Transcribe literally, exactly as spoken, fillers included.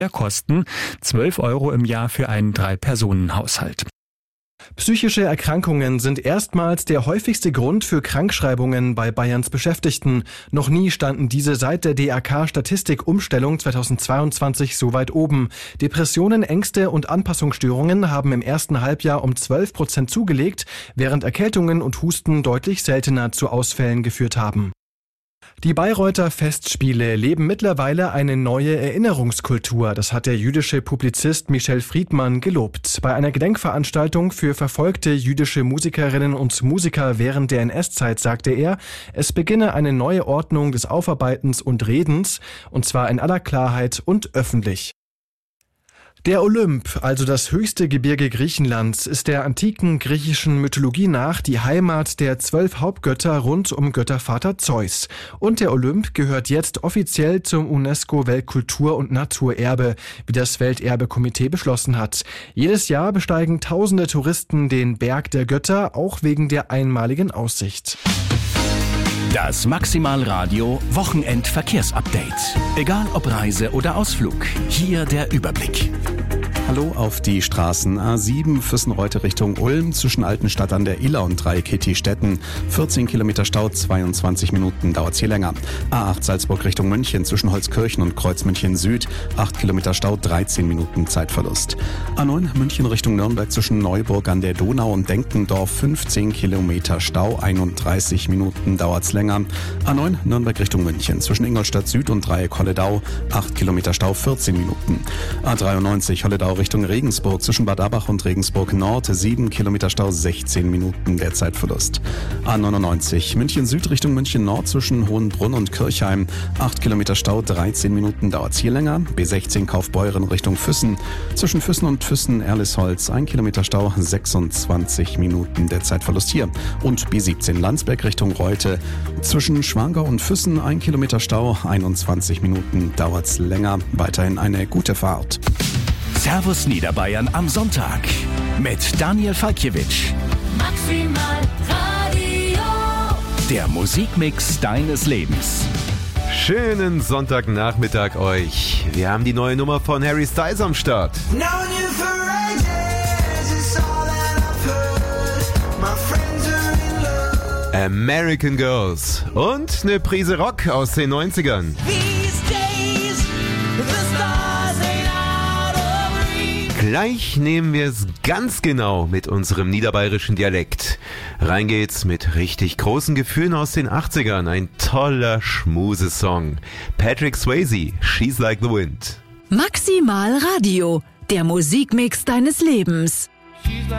kosten, zwölf Euro im Jahr für einen Drei-Personen-Haushalt. Psychische Erkrankungen sind erstmals der häufigste Grund für Krankschreibungen bei Bayerns Beschäftigten. Noch nie standen diese seit der D A K-Statistik-Umstellung zweitausendzweiundzwanzig so weit oben. Depressionen, Ängste und Anpassungsstörungen haben im ersten Halbjahr um zwölf Prozent zugelegt, während Erkältungen und Husten deutlich seltener zu Ausfällen geführt haben. Die Bayreuther Festspiele leben mittlerweile eine neue Erinnerungskultur. Das hat der jüdische Publizist Michel Friedmann gelobt. Bei einer Gedenkveranstaltung für verfolgte jüdische Musikerinnen und Musiker während der N S-Zeit sagte er, es beginne eine neue Ordnung des Aufarbeitens und Redens, und zwar in aller Klarheit und öffentlich. Der Olymp, also das höchste Gebirge Griechenlands, ist der antiken griechischen Mythologie nach die Heimat der zwölf Hauptgötter rund um Göttervater Zeus. Und der Olymp gehört jetzt offiziell zum UNESCO-Weltkultur- und Naturerbe, wie das Welterbekomitee beschlossen hat. Jedes Jahr besteigen tausende Touristen den Berg der Götter, auch wegen der einmaligen Aussicht. Das Maximalradio Wochenendverkehrsupdate. Egal ob Reise oder Ausflug, hier der Überblick. Hallo auf die Straßen A sieben Füssenreute Richtung Ulm zwischen Altenstadt an der Iller und Dreieck-Ketti-Stetten. vierzehn Kilometer Stau, zweiundzwanzig Minuten dauert's hier länger. A acht Salzburg Richtung München zwischen Holzkirchen und Kreuz München Süd. acht Kilometer Stau, dreizehn Minuten Zeitverlust. A neun München Richtung Nürnberg zwischen Neuburg an der Donau und Denkendorf. fünfzehn Kilometer Stau, einunddreißig Minuten dauert's länger. A neun Nürnberg Richtung München zwischen Ingolstadt Süd und Dreieck Holledau. acht Kilometer Stau, vierzehn Minuten. A dreiundneunzig Holledau Richtung Regensburg zwischen Bad Abach und Regensburg Nord, sieben Kilometer Stau, sechzehn Minuten der Zeitverlust. A neunundneunzig München Süd Richtung München Nord zwischen Hohenbrunn und Kirchheim, acht Kilometer Stau, dreizehn Minuten dauert's hier länger. B sechzehn Kaufbeuren Richtung Füssen, zwischen Füssen und Füssen-Erlisholz, ein Kilometer Stau, sechsundzwanzig Minuten der Zeitverlust hier. Und B siebzehn Landsberg Richtung Reute, zwischen Schwangau und Füssen, ein Kilometer Stau, einundzwanzig Minuten dauert's länger. Weiterhin eine gute Fahrt. Servus Niederbayern am Sonntag mit Daniel Falkiewicz. Maximal Radio. Der Musikmix deines Lebens. Schönen Sonntagnachmittag euch. Wir haben die neue Nummer von Harry Styles am Start. American Girls und eine Prise Rock aus den neunzigern. Gleich nehmen wir es ganz genau mit unserem niederbayerischen Dialekt. Rein geht's mit richtig großen Gefühlen aus den achtzigern. Ein toller Schmusesong. Patrick Swayze, She's Like the Wind. Maximal Radio, der Musikmix deines Lebens.